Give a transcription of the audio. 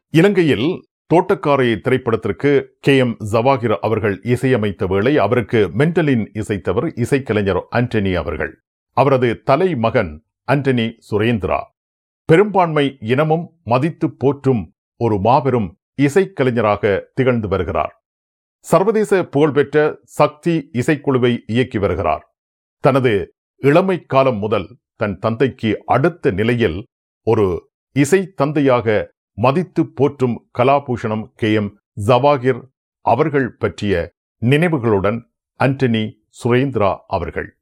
இலங்கையில் தோட்டக்காரை திரைப்படத்திற்கு KM ஜவாகிர் அவர்கள் இசையமைத்த வேளை அவருக்கு மென்டலின் இசைத்தவர் இசைக்கலைஞர் ஆண்டனி அவர்கள். அவரது தலைமகன் ஆண்டனி சுரேந்திரா பெரும்பான்மை இனமும் மதித்து போற்றும் ஒரு மாபெரும் இசைக்கலைஞராக திகழ்ந்து வருகிறார். சர்வதேச புகழ்பெற்ற சக்தி இசைக்குழுவை இயக்கி வருகிறார். தனது இளமை காலம் முதல் தன் தந்தைக்கு அடுத்த நிலையில் ஒரு இசை தந்தையாக மதித்து போற்றும் கலாபூஷணம் KM ஜவாகிர் அவர்கள் பற்றிய நினைவுகளுடன் ஆண்டனி சுரேந்திரா அவர்கள்.